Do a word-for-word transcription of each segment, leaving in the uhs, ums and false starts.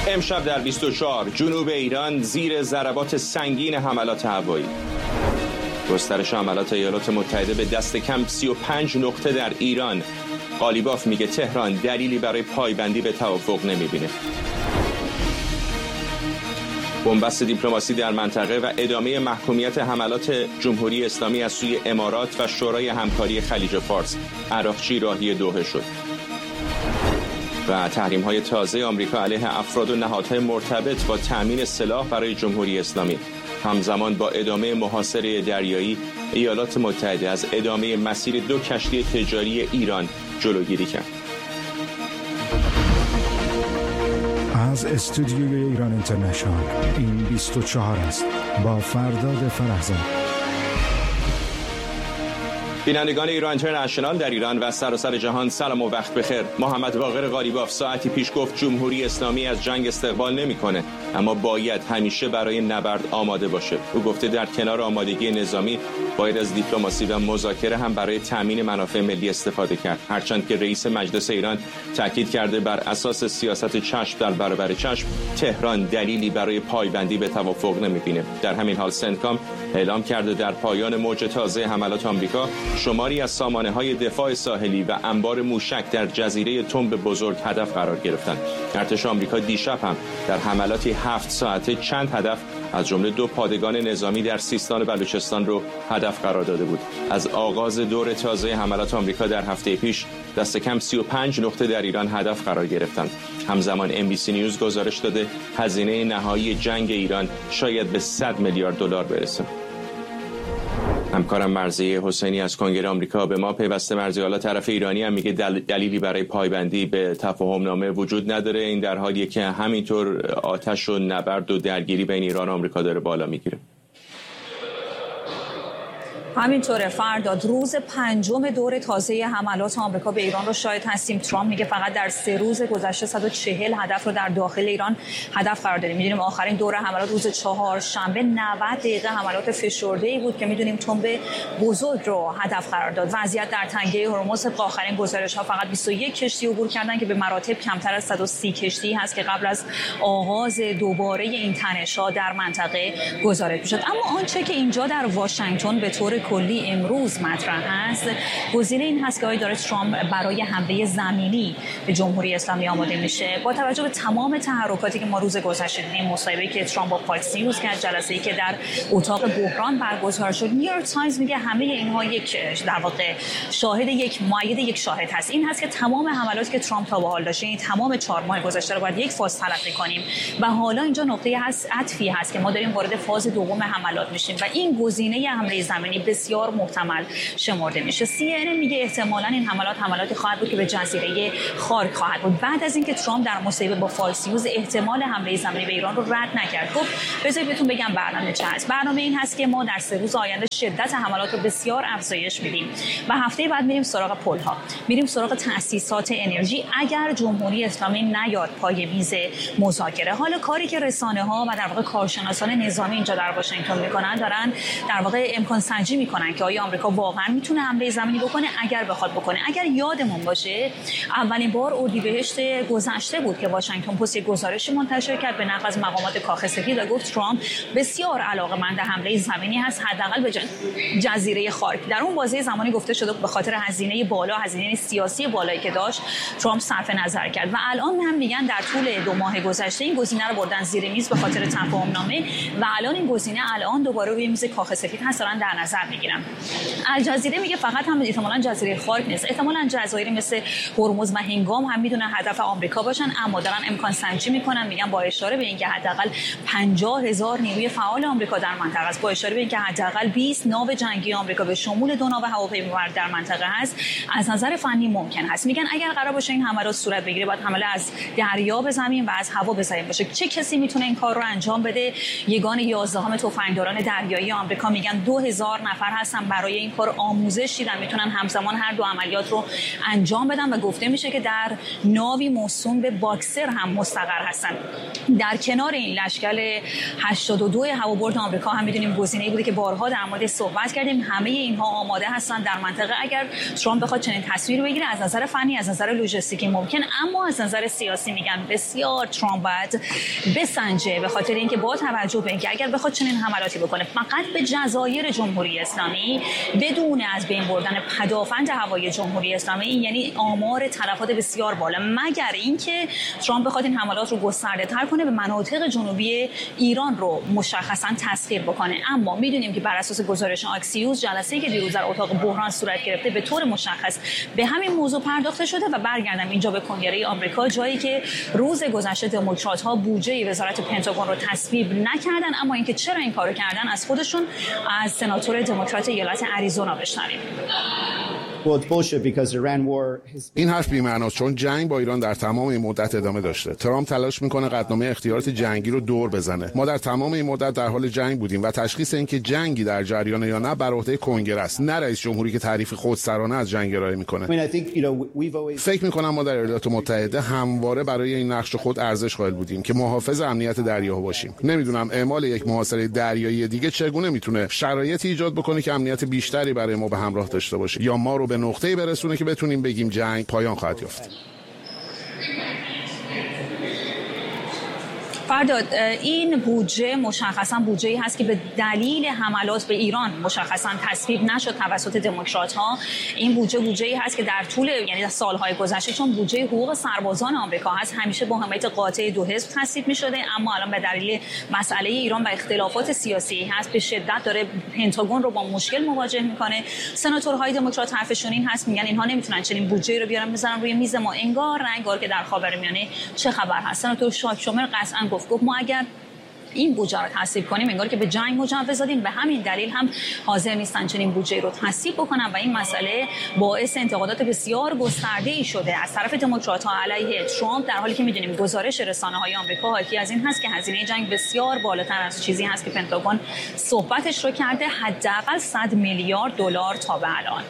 امشب در بیست و چهار جنوب ایران زیر ضربات سنگین حملات هوایی. گسترش حملات ایالات متحده به دست کم سی و پنج نقطه در ایران. قالیباف میگه تهران دلیلی برای پایبندی به توافق نمیبینه. بنبست دیپلماسی در منطقه و ادامه محکومیت حملات جمهوری اسلامی از سوی امارات و شورای همکاری خلیج فارس. عراقچی راهی دوحه شد. و تحریم‌های تازه آمریکا علیه افراد و نهادهای مرتبط با تأمین سلاح برای جمهوری اسلامی. همزمان با ادامه محاصره دریایی، ایالات متحده از ادامه مسیر دو کشتی تجاری ایران جلوگیری کرد. از استودیوی ایران اینترنشنال این بیست و چهار است با فرداد فرحزاد. بینندگان ایران اینترنشنال در ایران و سراسر جهان سلام و وقت بخیر. محمد باقر قالیباف ساعتی پیش گفت جمهوری اسلامی از جنگ استقبال نمی‌کنه، اما باید همیشه برای نبرد آماده باشه. او گفته در کنار آمادگی نظامی باید از دیپلماسی و مذاکره هم برای تامین منافع ملی استفاده کرد. هرچند که رئیس مجلس ایران تاکید کرده بر اساس سیاست چشم در برابر چشم، تهران دلیلی برای پایبندی به توافق نمی‌بینه. در همین حال سنتکام اعلام کرده در پایان موج تازه حملات آمریکا شماری از سامانه‌های دفاع ساحلی و انبار موشک در جزیره تنب بزرگ هدف قرار گرفتند. ارتش آمریکا دیشب هم در حملاتی هفت ساعته چند هدف از جمله دو پادگان نظامی در سیستان و بلوچستان رو هدف قرار داده بود. از آغاز دور تازه حملات آمریکا در هفته پیش دست کم سی و پنج نقطه در ایران هدف قرار گرفتند. همزمان ام بی سی نیوز گزارش داده هزینه نهایی جنگ ایران شاید به صد میلیارد دلار برسه. همکارم مرضیه حسینی از کنگره آمریکا به ما پیوسته. مرضیه، حالا طرف ایرانی هم میگه دل دلیلی برای پایبندی به تفاهم نامه وجود نداره، این در حالیه که همینطور آتش و نبرد و درگیری بین ایران و آمریکا داره بالا میگیره. همینطوره فرداد، روز پنجم دور تازه حملات آمریکا به ایران رو شاهد هستیم. ترامپ میگه فقط در سه روز گذشته صد و چهل هدف رو در داخل ایران هدف قرار دادیم. میدونیم آخرین دور حملات روز چهارشنبه نود دقیقه حملات فشرده‌ای بود که میدونیم تنب بزرگ رو هدف قرار داد. وضعیت در تنگه هرمز طبق آخرین گزارش‌ها فقط بیست و یک کشتی عبور کردن که به مراتب کمتر از صد و سی کشتی هست که قبل از آغاز دوباره این تنش‌ها در منطقه گزارش می‌شد. اما آنچه که اینجا در واشنگتن به طور کلی امروز مطرح است، گزینه این هست که آقای دونالد ترامپ برای حمله زمینی به جمهوری اسلامی آماده میشه. با توجه به تمام تحرکاتی که ما روز گذشته دیدیم، مصاحبه‌ای که ترامپ با فاکس نیوز کرد، جلسه‌ای که در اتاق بحران برگزار شد، نیویورک تایمز میگه همه اینها یک در واقع شاهد یک مؤید یک شاهد هست. این هست که تمام حملاتی که ترامپ تا به حال داشته، این تمام چهار ماه گذشته رو باید یک فاز تلقی کنیم و حالا اینجا نقطه هست عطفی هست که ما داریم وارد فاز دوم حملات میشیم و این گزینه حمله زمینی بسیار محتمل شمرده میشه. سی ان ان میگه احتمالاً این حملات حملاتی خواهد بود که به جزیره خارک خواهد بود. بعد از اینکه ترامپ در مصاحبه با فاکس نیوز احتمال حمله زمینی به ایران رو رد نکرد، گفت بذارید بهتون بگم برنامه چه هست. برنامه این هست که ما در سه روز آینده شدت حملات رو بسیار افزایش میدیم و هفته بعد میریم سراغ پل‌ها، میریم سراغ تأسیسات انرژی اگر جمهوری اسلامی نیاد پای میز مذاکره. حالا کاری که رسانه‌ها و در واقع کارشناسان نظامی اینجا در واشنگتن میکنن، دارن در واقع امکان سنجی میکنن که آیا آمریکا واقعا میتونه حمله زمینی بکنه اگر بخواد بکنه. اگر یادمون باشه اولین بار اردیبهشت گذشته بود که واشنگتن پست یک گزارشی منتشر کرد به نقل از مقامات کاخ سفید و گفت ترامپ بسیار علاقه‌مند حمله زمینی هست، حداقل به جزیره خارک. در اون بازه زمانی گفته شده به خاطر هزینه بالا، هزینه سیاسی بالایی که داشت، ترامپ صرف نظر کرد و الان هم میگن در طول دو ماه گذشته این گزینه رو بردن زیر میز به خاطر تفاهم نامه و الان این گزینه الان دوباره روی میز کاخ سفید هست، دارن در نظر میگیرن. الجزیره میگه فقط هم احتمالاً جزیره خارک نیست، احتمالاً جزایر مثل هرمز و هنگام هم میدونن هدف آمریکا باشن، اما دارن امکان سنجی میکنن. میگن با اشاره به اینکه حداقل پنجاه هزار نیروی فعال آمریکا در منطقه است، با اشاره به اینکه حداقل بیست ناو جنگی آمریکا به شمول دو ناو هواپیمابر در منطقه هست، از نظر فنی ممکن هست. میگن اگر قرار باشه این حملات صورت بگیره، باید حمله از دریا به زمین و از هوا به زمین باشه. چه کسی میتونه این کار رو انجام بده؟ یگان یازدهم تفنگداران دریایی آمریکا میگن دو هزار نفر نفر هستن برای این کار آموزش دیدن، میتونن همزمان هر دو عملیات رو انجام بدن و گفته میشه که در ناوی موسوم به باکسر هم مستقر هستن. در کنار این لشکر هشتاد و دو هوابرد آمریکا هم میدونیم گزینه‌ای بوده که بارها در مورد صحبت کردیم. همه اینها آماده هستن در منطقه اگر ترامپ بخواد چنین تصویری بگیره، از نظر فنی، از نظر لوجستیکی ممکن، اما از نظر سیاسی میگن بسیار ترامپ باید بسنجه، به خاطر اینکه با توجه به اینکه اگر بخواد چنین حملاتی بکنه فقط به جزایر جمهوری اسلامی بدون از بین بردن پدافند هوایی جمهوری اسلامی، این یعنی آمار تلفات بسیار بالا، مگر اینکه ترامپ بخواد این حملات رو گسترده تر کنه، به مناطق جنوبی ایران رو مشخصا تسخیر بکنه. اما میدونیم که بر اساس گزارش آکسیوس، جلسه‌ای که دیروز در اتاق بحران صورت گرفته به طور مشخص به همین موضوع پرداخته شده و برگردم اینجا به کنگره آمریکا، جایی که روز گذشته دموکرات‌ها بودجه وزارت پنتاگون رو تصویب نکردن، اما اینکه چرا این کارو کردن از خودشون از سناتور دموکرات ایالت اریزونا بشنویم. این حرف بی‌معناست، چون جنگ با ایران در تمام این مدت ادامه داشته. ترامپ تلاش میکنه قطعنامه اختیارات جنگی رو دور بزنه. ما در تمام این مدت در حال جنگ بودیم و تشخیص اینکه جنگی در جریان یا نه بر عهده کنگره است، نه رئیس جمهوری که تعریف خودسرانه از جنگ ارائه میکنه. فکر میکنم ما در ایالات متحده همواره برای این نقش خود ارزش قائل بودیم که محافظ امنیت دریاها باشیم. نمیدونم اعمال یک محاصره دریایی دیگه چگونه میتونه شرایطی ایجاد بکنه که امنیت بیشتری برای ما به همراه داشته باشه یا ما رو به نقطه‌ای برسونه که بتونیم بگیم جنگ پایان خواهد یافت. فرداد، این بودجه مشخصا بودجه‌ای هست که به دلیل حملات به ایران مشخصا تصویب نشد توسط دموکرات‌ها. این بودجه بودجه‌ای هست که در طول یعنی در سال‌های گذشته، چون بودجه حقوق سربازان آمریکا هست، همیشه با حمایت قاطع دو حزب تصویب می‌شده، اما الان به دلیل مسئله ایران و اختلافات سیاسی هست به شدت داره پنتاگون رو با مشکل مواجه می‌کنه. سناتورهای دموکرات حرفشون این هست، میگن اینها نمیتونن چنین بودجه‌ای رو بیارن بزنن روی میز ما، انگار انگار که در خاورمیانه چه خبر هست. سناتور شاک شومر قطعاً گفت گفت ما اگر این بودجه رو تصویب کنیم انگار که به جنگ مجوز دادیم، به همین دلیل هم حاضر نیستن چنین بودجه رو تصویب بکنن و این مسئله باعث انتقادات بسیار گسترده‌ای شده از طرف دموکرات‌ها علیه ترامپ، در حالی که می‌دونیم گزارش رسانه‌های آمریکا حاکی از این هست که هزینه جنگ بسیار بالاتر از چیزی هست که پنتاگون صحبتش رو کرده، حداقل صد میلیارد دلار تا به الان.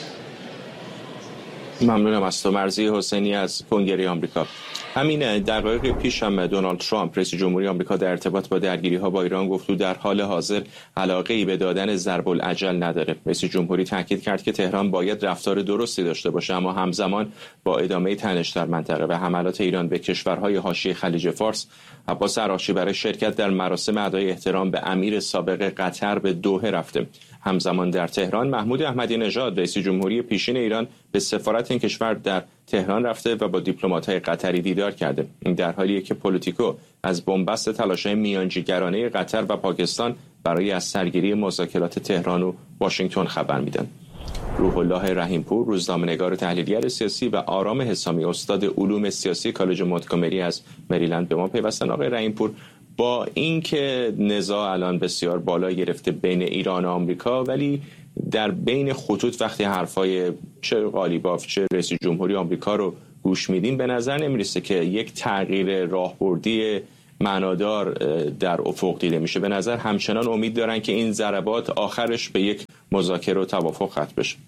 ممنونم از تو. مرضی حسینی از کنگره آمریکا. همین دقایق پیش هم دونالد ترامپ رئیس جمهوری آمریکا در ارتباط با درگیری‌ها با ایران گفت او در حال حاضر علاقه‌ای به دادن ضرب العجل نداره. رئیس جمهوری تاکید کرد که تهران باید رفتار درستی داشته باشه، اما همزمان با ادامه تنش در منطقه و حملات ایران به کشورهای حاشیه خلیج فارس، عباس عراقچی برای شرکت در مراسم ادای احترام به امیر سابق قطر به دوحه رفته. همزمان در تهران محمود احمدی نژاد رئیس جمهوری پیشین ایران به سفارت این کشور در تهران رفته و با دیپلمات‌های قطری دیدار کرده. این در حالیه که پلیتیکو از بنبست تلاش‌های میانجیگرانه قطر و پاکستان برای از سرگیری مذاکرات تهران و واشنگتن خبر میدن. روح الله رحیمپور، روزنامه‌نگار تحلیلگر سیاسی، و آرام حسامی، استاد علوم سیاسی کالج مونتگومری از مریلند به ما پیوستن. آقای رحیمپور، با اینکه نزاع الان بسیار بالا گرفته بین ایران و آمریکا، ولی در بین خطوط وقتی حرفای چه قالیباف چه رئیس جمهوری آمریکا رو گوش میدین، به نظر نمیرسه که یک تغییر راهبردی معنادار در افق دیده میشه. به نظر همچنان امید دارن که این ضربات آخرش به یک مذاکره و توافق ختم بشه.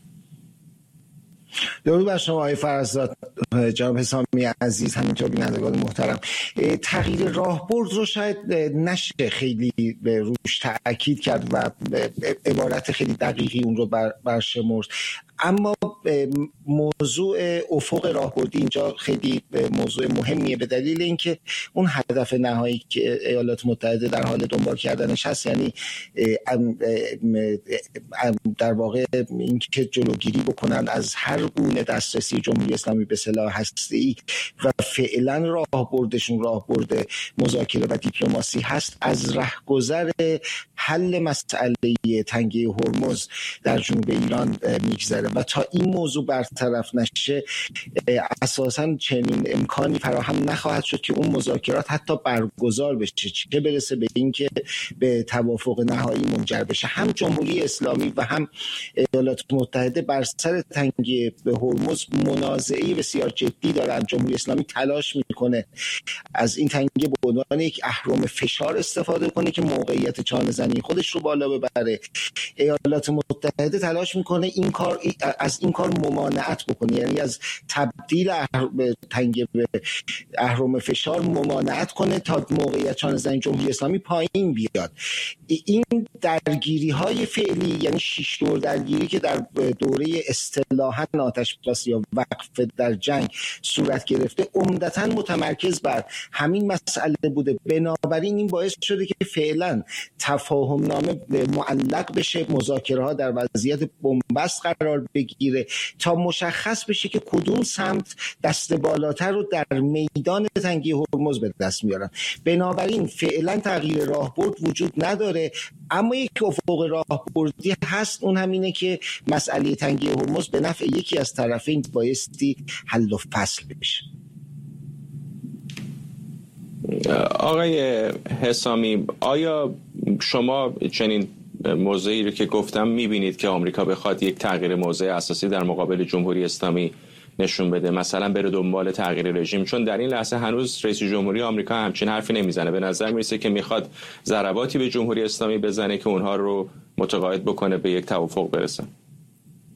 درود بر شما آقای فرزاد، جناب حسامی عزیز، همینطور بینندگان محترم. تغییر راهبرد رو شاید نشه خیلی روش تاکید کرد و عبارت خیلی دقیقی اون رو بر برشمرد، اما موضوع افق راهبردی اینجا خیلی موضوع مهمیه، به دلیل اینکه اون هدف نهایی که ایالات متحده در حال دنبال کردنش هست، یعنی در واقع اینکه جلوگیری بکنن از هر گونه دسترسی جمهوری اسلامی به سلاح هسته‌ای و فعلا راهبردشون راهبرد مذاکره و دیپلماسی هست، از رهگذر حل مسئله تنگه هرمز در جنوب ایران میگذره و تا این موضوع برطرف نشه اساساً چنین امکانی فراهم نخواهد شد که اون مذاکرات حتی برگزار بشه، چه برسه به اینکه به توافق نهایی منجر بشه. هم جمهوری اسلامی و هم ایالات متحده بر سر تنگه هرمز منازعه بسیار جدی دارن. جمهوری اسلامی تلاش میکنه از این تنگه به عنوان یک اهرم فشار استفاده کنه که موقعیت چانه زنی خودش رو بالا ببره. ایالات متحده تلاش میکنه این کار از این کار ممانعت بکنه، یعنی از تبدیل تنگه به اهرم فشار ممانعت کنه تا موقعیت چانه زنی جمهوری اسلامی پایین بیاد. این درگیری های فعلی، یعنی شش دور درگیری که در دوره اصطلاحاً آتش بسی یا وقف در جنگ صورت گرفته، عمدتاً متمرکز بر همین مسئله بوده. بنابراین این باعث شده که فعلا تفاهم نامه معلق بشه، مذاکره ها در وضعیت بنبست قرار بگیره تا مشخص بشه که کدوم سمت دست بالاتر رو در میدان تنگی هرمز به دست میارن. بنابراین فعلا تغییر راهبرد وجود نداره، اما یک افق راهبردی هست، اون همینه که مسئله تنگی هرمز به نفع یکی از طرفین بایستی حل و فصل بشه. آقای حسامی، آیا شما چنین موضعی رو که گفتم میبینید که آمریکا بخواد یک تغییر موضع اساسی در مقابل جمهوری اسلامی نشون بده، مثلا بره دنبال تغییر رژیم؟ چون در این لحظه هنوز رئیس جمهوری آمریکا همچین حرفی نمیزنه. به نظر میرسه که میخواد ضرباتی به جمهوری اسلامی بزنه که اونها رو متقاعد بکنه به یک توافق برسن.